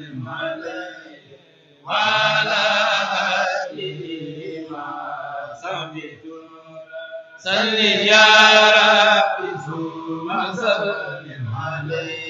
وسلم عليه وعلى آله وصحبه صل يا رب